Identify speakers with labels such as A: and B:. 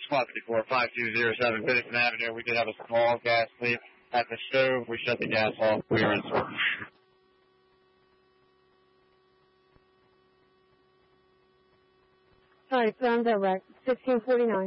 A: Squad 54-5207 Bennington Avenue. We did have a small gas leak at the stove. We shut the gas off. We were in service.
B: Hi, found direct, 1649.